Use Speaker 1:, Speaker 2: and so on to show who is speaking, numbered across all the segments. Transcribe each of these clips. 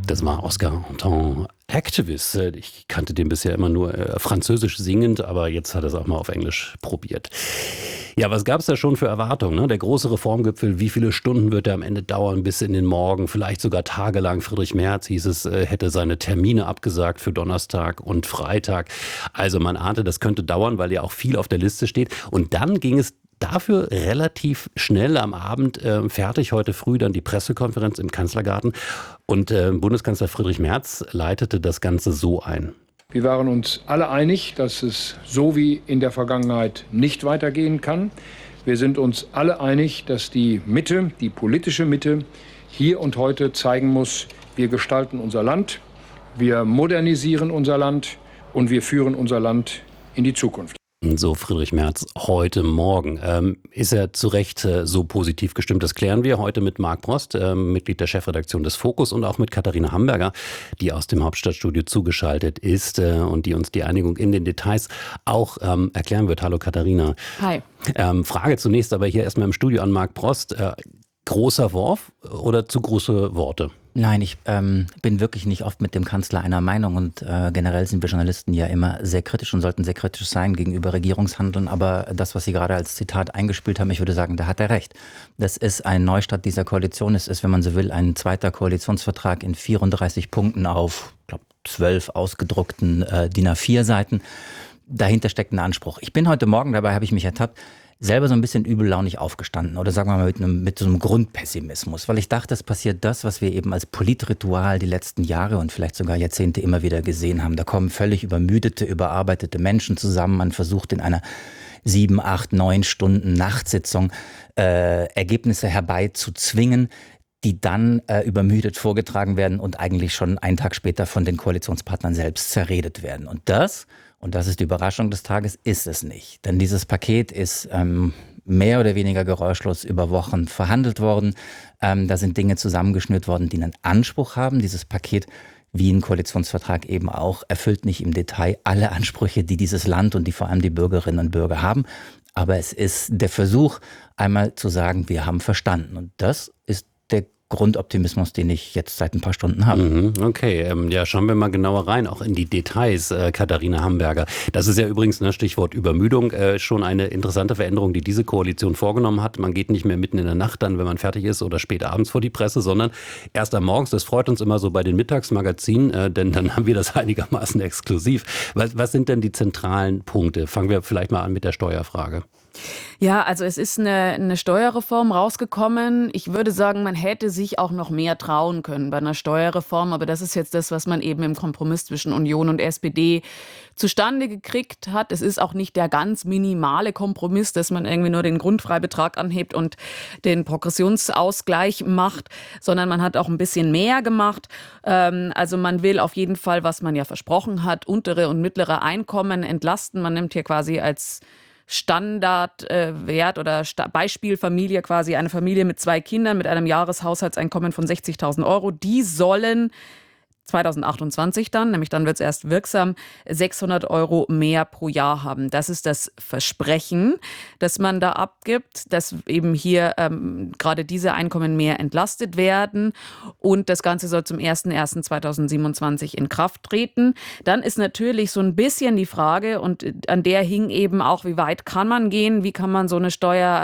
Speaker 1: Das war Oscar Anton Activist. Ich kannte den bisher immer nur französisch singend, aber jetzt hat er es auch mal auf Englisch probiert. Ja, was gab es da schon für Erwartungen? Ne? Der große Reformgipfel, wie viele Stunden wird er am Ende dauern, bis in den Morgen, vielleicht sogar tagelang? Friedrich Merz, hieß es, hätte seine Termine abgesagt für Donnerstag und Freitag. Also man ahnte, das könnte dauern, weil ja auch viel auf der Liste steht. Und dann ging es dafür relativ schnell am Abend fertig. Heute früh dann die Pressekonferenz im Kanzlergarten. Und Bundeskanzler Friedrich Merz leitete das Ganze so ein.
Speaker 2: Wir waren uns alle einig, dass es so wie in der Vergangenheit nicht weitergehen kann. Wir sind uns alle einig, dass die Mitte, die politische Mitte, hier und heute zeigen muss, wir gestalten unser Land, wir modernisieren unser Land und wir führen unser Land in die Zukunft.
Speaker 1: So Friedrich Merz heute Morgen. Ist er zu Recht so positiv gestimmt? Das klären wir heute mit Marc Prost, Mitglied der Chefredaktion des Fokus, und auch mit Katharina Hamburger, die aus dem Hauptstadtstudio zugeschaltet ist und die uns die Einigung in den Details auch erklären wird. Hallo Katharina.
Speaker 3: Hi.
Speaker 1: Frage zunächst aber hier erstmal im Studio an Marc Prost. Großer Wurf oder zu große Worte?
Speaker 4: Nein, ich bin wirklich nicht oft mit dem Kanzler einer Meinung und generell sind wir Journalisten ja immer sehr kritisch und sollten sehr kritisch sein gegenüber Regierungshandeln. Aber das, was Sie gerade als Zitat eingespielt haben, ich würde sagen, da hat er recht. Das ist ein Neustart dieser Koalition. Es ist, wenn man so will, ein zweiter Koalitionsvertrag in 34 Punkten auf, ich glaube, 12 ausgedruckten DIN A4-Seiten. Dahinter steckt ein Anspruch. Ich bin heute Morgen, dabei habe ich mich ertappt, selber so ein bisschen übellaunig aufgestanden oder sagen wir mal mit so einem Grundpessimismus, weil ich dachte, es passiert das, was wir eben als Politritual die letzten Jahre und vielleicht sogar Jahrzehnte immer wieder gesehen haben. Da kommen völlig übermüdete, überarbeitete Menschen zusammen. Man versucht in einer 7, 8, 9 Stunden Nachtsitzung Ergebnisse herbeizuzwingen, die dann übermüdet vorgetragen werden und eigentlich schon einen Tag später von den Koalitionspartnern selbst zerredet werden. Und das ist die Überraschung des Tages, ist es nicht. Denn dieses Paket ist mehr oder weniger geräuschlos über Wochen verhandelt worden. Da sind Dinge zusammengeschnürt worden, die einen Anspruch haben. Dieses Paket, wie ein Koalitionsvertrag eben auch, erfüllt nicht im Detail alle Ansprüche, die dieses Land und die vor allem die Bürgerinnen und Bürger haben. Aber es ist der Versuch, einmal zu sagen, wir haben verstanden. Und das ist der Grundoptimismus, den ich jetzt seit ein paar Stunden habe.
Speaker 1: Okay, ja, schauen wir mal genauer rein, auch in die Details, Katharina Hamburger. Das ist ja übrigens, Stichwort Übermüdung, schon eine interessante Veränderung, die diese Koalition vorgenommen hat. Man geht nicht mehr mitten in der Nacht dann, wenn man fertig ist, oder spät abends vor die Presse, sondern erst am Morgens. Das freut uns immer so bei den Mittagsmagazinen, denn dann haben wir das einigermaßen exklusiv. Was sind denn die zentralen Punkte? Fangen wir vielleicht mal an mit der Steuerfrage.
Speaker 3: Ja, also es ist eine Steuerreform rausgekommen. Ich würde sagen, man hätte sich auch noch mehr trauen können bei einer Steuerreform. Aber das ist jetzt das, was man eben im Kompromiss zwischen Union und SPD zustande gekriegt hat. Es ist auch nicht der ganz minimale Kompromiss, dass man irgendwie nur den Grundfreibetrag anhebt und den Progressionsausgleich macht, sondern man hat auch ein bisschen mehr gemacht. Also man will auf jeden Fall, was man ja versprochen hat, untere und mittlere Einkommen entlasten. Man nimmt hier quasi als Standardwert oder Beispielfamilie quasi eine Familie mit 2 Kindern mit einem Jahreshaushaltseinkommen von 60.000 Euro. Die sollen 2028 dann, nämlich dann wird es erst wirksam, 600 Euro mehr pro Jahr haben. Das ist das Versprechen, das man da abgibt, dass eben hier gerade diese Einkommen mehr entlastet werden. Und das Ganze soll zum 01.01.2027 in Kraft treten. Dann ist natürlich so ein bisschen die Frage, und an der hing eben auch, wie weit kann man gehen, wie kann man so eine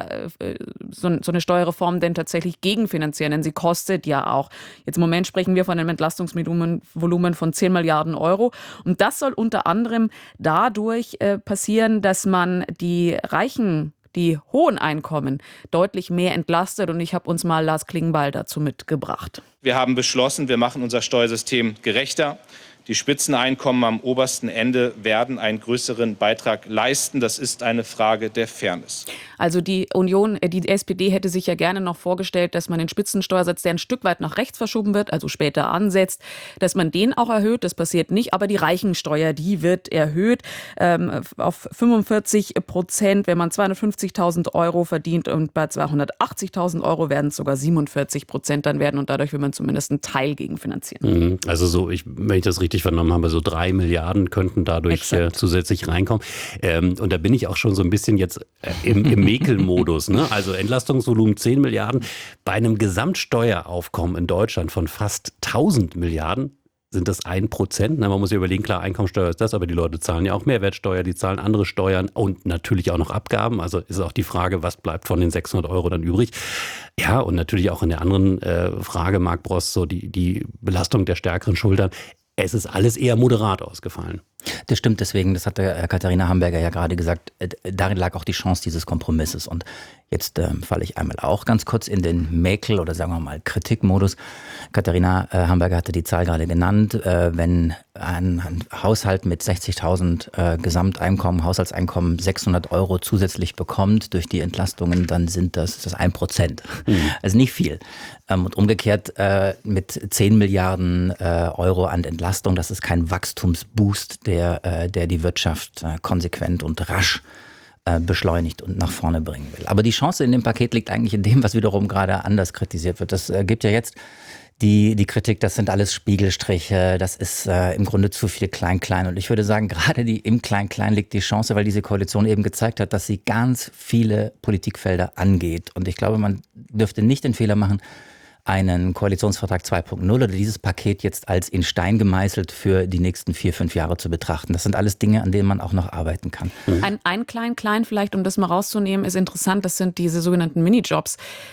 Speaker 3: Steuerreform denn tatsächlich gegenfinanzieren, denn sie kostet ja auch. Jetzt im Moment sprechen wir von einem Entlastungsvolumen von 10 Milliarden Euro. Und das soll unter anderem dadurch passieren, dass man die Reichen, die hohen Einkommen deutlich mehr entlastet. Und ich habe uns mal Lars Klingbeil dazu mitgebracht.
Speaker 5: Wir haben beschlossen, wir machen unser Steuersystem gerechter. Die Spitzeneinkommen am obersten Ende werden einen größeren Beitrag leisten. Das ist eine Frage der Fairness.
Speaker 3: Also die SPD hätte sich ja gerne noch vorgestellt, dass man den Spitzensteuersatz, der ein Stück weit nach rechts verschoben wird, also später ansetzt, dass man den auch erhöht. Das passiert nicht, aber die Reichensteuer, die wird erhöht auf 45%, wenn man 250.000 Euro verdient, und bei 280.000 Euro werden es sogar 47% dann werden, und dadurch will man zumindest einen Teil gegenfinanzieren.
Speaker 1: Also so, wenn ich das richtig richtig vernommen habe, so 3 Milliarden könnten dadurch zusätzlich reinkommen. Und da bin ich auch schon so ein bisschen jetzt im Mäkelmodus. Ne? Also Entlastungsvolumen 10 Milliarden bei einem Gesamtsteueraufkommen in Deutschland von fast 1000 Milliarden. Sind das 1%? Na, man muss sich überlegen, klar, Einkommensteuer ist das, aber die Leute zahlen ja auch Mehrwertsteuer, die zahlen andere Steuern und natürlich auch noch Abgaben. Also ist auch die Frage, was bleibt von den 600 Euro dann übrig? Ja, und natürlich auch in der anderen Frage, Marc Bross, so die Belastung der stärkeren Schultern. Es ist alles eher moderat ausgefallen.
Speaker 4: Das stimmt, deswegen, das hatte Katharina Hamburger ja gerade gesagt, darin lag auch die Chance dieses Kompromisses. Und jetzt falle ich einmal auch ganz kurz in den Mäkel- oder sagen wir mal Kritikmodus. Katharina Hamburger hatte die Zahl gerade genannt. Wenn ein Haushalt mit 60.000 Gesamteinkommen, Haushaltseinkommen 600 Euro zusätzlich bekommt durch die Entlastungen, dann ist das 1%. Also nicht viel. Und umgekehrt mit 10 Milliarden Euro an Entlastung, das ist kein Wachstumsboost, der die Wirtschaft konsequent und rasch beschleunigt und nach vorne bringen will. Aber die Chance in dem Paket liegt eigentlich in dem, was wiederum gerade anders kritisiert wird. Das gibt ja jetzt die Kritik, das sind alles Spiegelstriche, das ist im Grunde zu viel Klein-Klein. Und ich würde sagen, gerade im Klein-Klein liegt die Chance, weil diese Koalition eben gezeigt hat, dass sie ganz viele Politikfelder angeht. Und ich glaube, man dürfte nicht den Fehler machen, einen Koalitionsvertrag 2.0 oder dieses Paket jetzt als in Stein gemeißelt für die nächsten 4-5 Jahre zu betrachten. Das sind alles Dinge, an denen man auch noch arbeiten kann.
Speaker 3: Ein Klein-Klein vielleicht, um das mal rauszunehmen, ist interessant. Das sind diese sogenannten Minijobs,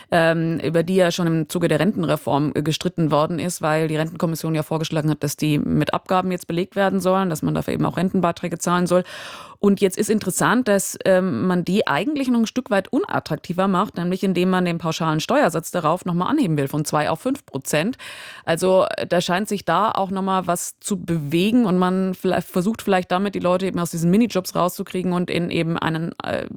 Speaker 3: über die ja schon im Zuge der Rentenreform gestritten worden ist, weil die Rentenkommission ja vorgeschlagen hat, dass die mit Abgaben jetzt belegt werden sollen, dass man dafür eben auch Rentenbeiträge zahlen soll. Und jetzt ist interessant, dass man die eigentlich noch ein Stück weit unattraktiver macht, nämlich indem man den pauschalen Steuersatz darauf nochmal anheben will, von 2 auf 5%. Also da scheint sich da auch nochmal was zu bewegen und man versucht vielleicht damit, die Leute eben aus diesen Minijobs rauszukriegen und in eben eine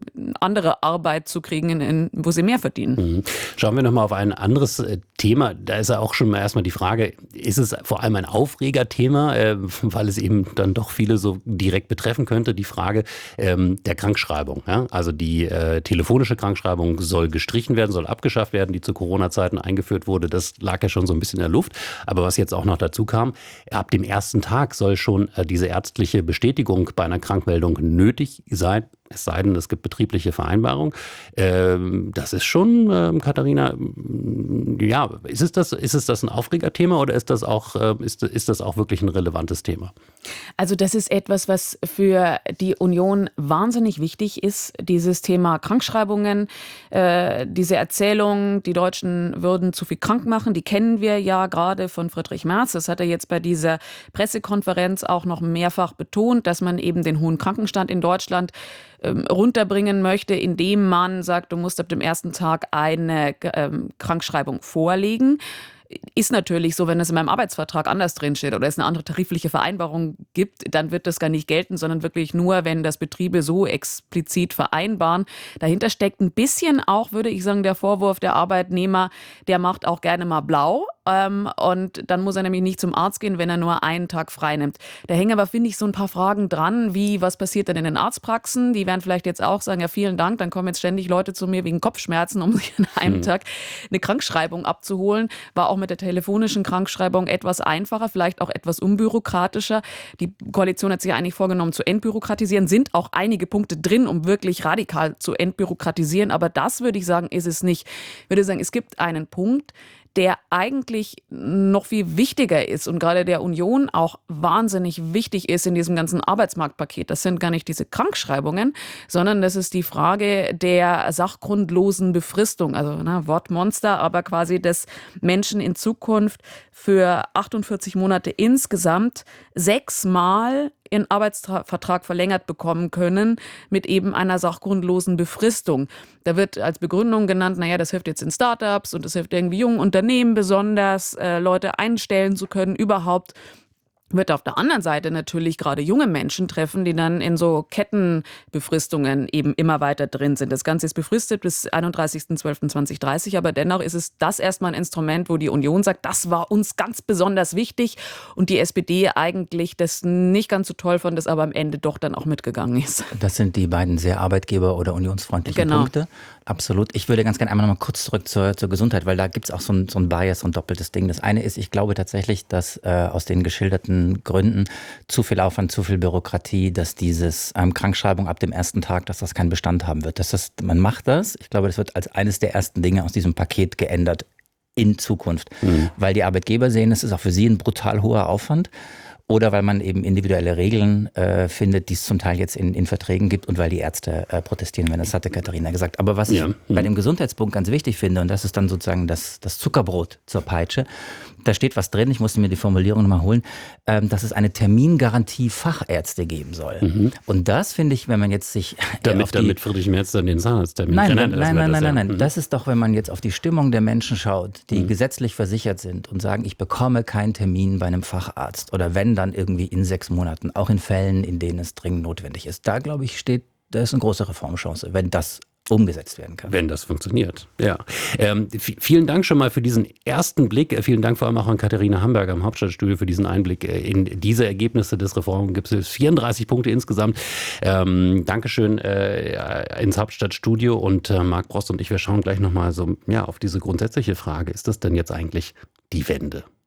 Speaker 3: andere Arbeit zu kriegen, wo sie mehr verdienen.
Speaker 1: Schauen wir nochmal auf ein anderes Thema. Da ist ja auch schon mal erstmal die Frage, ist es vor allem ein Aufregerthema, weil es eben dann doch viele so direkt betreffen könnte, die Frage der Krankschreibung. Ja? Also die telefonische Krankschreibung soll gestrichen werden, soll abgeschafft werden, die zu Corona-Zeiten eingeführt wurde. Das lag ja schon so ein bisschen in der Luft. Aber was jetzt auch noch dazu kam, ab dem ersten Tag soll schon diese ärztliche Bestätigung bei einer Krankmeldung nötig sein. Es sei denn, es gibt betriebliche Vereinbarung. Das ist schon, Katharina, ja, ist es das ein Aufregerthema oder ist das auch wirklich ein relevantes Thema?
Speaker 3: Also das ist etwas, was für die Union wahnsinnig wichtig ist, dieses Thema Krankschreibungen, diese Erzählung, die Deutschen würden zu viel krank machen, die kennen wir ja gerade von Friedrich Merz. Das hat er jetzt bei dieser Pressekonferenz auch noch mehrfach betont, dass man eben den hohen Krankenstand in Deutschland runterbringen möchte, indem man sagt, du musst ab dem ersten Tag eine Krankschreibung vorlegen. Ist natürlich so, wenn es in meinem Arbeitsvertrag anders drin steht oder es eine andere tarifliche Vereinbarung gibt, dann wird das gar nicht gelten, sondern wirklich nur, wenn das Betriebe so explizit vereinbaren. Dahinter steckt ein bisschen auch, würde ich sagen, der Vorwurf, der Arbeitnehmer, der macht auch gerne mal blau. Und dann muss er nämlich nicht zum Arzt gehen, wenn er nur einen Tag frei nimmt. Da hängen aber, finde ich, so ein paar Fragen dran, wie was passiert denn in den Arztpraxen? Die werden vielleicht jetzt auch sagen, ja vielen Dank, dann kommen jetzt ständig Leute zu mir wegen Kopfschmerzen, um sich an einem Tag eine Krankschreibung abzuholen. War auch mit der telefonischen Krankschreibung etwas einfacher, vielleicht auch etwas unbürokratischer. Die Koalition hat sich ja eigentlich vorgenommen zu entbürokratisieren, sind auch einige Punkte drin, um wirklich radikal zu entbürokratisieren. Aber das, würde ich sagen, ist es nicht. Ich würde sagen, es gibt einen Punkt, der eigentlich noch viel wichtiger ist und gerade der Union auch wahnsinnig wichtig ist in diesem ganzen Arbeitsmarktpaket. Das sind gar nicht diese Krankschreibungen, sondern das ist die Frage der sachgrundlosen Befristung. Also Wortmonster, aber quasi, dass Menschen in Zukunft für 48 Monate insgesamt 6-mal ihren Arbeitsvertrag verlängert bekommen können mit eben einer sachgrundlosen Befristung. Da wird als Begründung genannt, das hilft jetzt in Startups und das hilft irgendwie jungen Unternehmen besonders, Leute einstellen zu können überhaupt. Wird auf der anderen Seite natürlich gerade junge Menschen treffen, die dann in so Kettenbefristungen eben immer weiter drin sind. Das Ganze ist befristet bis 31.12.2030, aber dennoch ist es das erstmal ein Instrument, wo die Union sagt, das war uns ganz besonders wichtig und die SPD eigentlich das nicht ganz so toll fand, das aber am Ende doch dann auch mitgegangen ist.
Speaker 4: Das sind die beiden sehr arbeitgeber- oder unionsfreundlichen Punkte. Absolut. Ich würde ganz gerne einmal noch mal kurz zurück zur Gesundheit, weil da gibt es auch so ein Bias, so ein doppeltes Ding. Das eine ist, ich glaube tatsächlich, dass aus den geschilderten Gründen zu viel Aufwand, zu viel Bürokratie, dass dieses Krankschreibung ab dem ersten Tag, dass das keinen Bestand haben wird. Man macht das. Ich glaube, das wird als eines der ersten Dinge aus diesem Paket geändert in Zukunft. Weil die Arbeitgeber sehen, es ist auch für sie ein brutal hoher Aufwand. Oder weil man eben individuelle Regeln findet, die es zum Teil jetzt in Verträgen gibt und weil die Ärzte protestieren, das hatte Katharina gesagt. Aber was ich bei dem Gesundheitspunkt ganz wichtig finde, und das ist dann sozusagen das Zuckerbrot zur Peitsche, da steht was drin, ich musste mir die Formulierung nochmal holen, dass es eine Termingarantie Fachärzte geben soll. Und das finde ich, wenn man jetzt sich
Speaker 1: damit Friedrich Merz dann den Zahnarzttermin
Speaker 4: Nein. Das ist doch, wenn man jetzt auf die Stimmung der Menschen schaut, die gesetzlich versichert sind und sagen, ich bekomme keinen Termin bei einem Facharzt oder wenn dann irgendwie in 6 Monaten, auch in Fällen, in denen es dringend notwendig ist. Da, glaube ich, da ist eine große Reformchance, wenn das umgesetzt werden kann.
Speaker 1: Wenn das funktioniert, ja. Vielen Dank schon mal für diesen ersten Blick. Vielen Dank vor allem auch an Katharina Hamburger im Hauptstadtstudio für diesen Einblick in diese Ergebnisse des Reformgipfels. 34 Punkte insgesamt. Dankeschön ins Hauptstadtstudio und Marc Brost und ich, wir schauen gleich nochmal so auf diese grundsätzliche Frage. Ist das denn jetzt eigentlich die Wende?